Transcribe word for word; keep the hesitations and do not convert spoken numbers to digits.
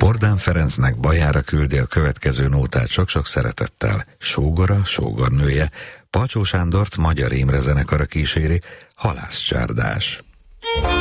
Bordán Ferencnek bajára küldi a következő nótát sok-sok szeretettel. Sógora, sógornője, Palcsó Sándort Magyar Imre zenekara kíséri, Halászcsárdás.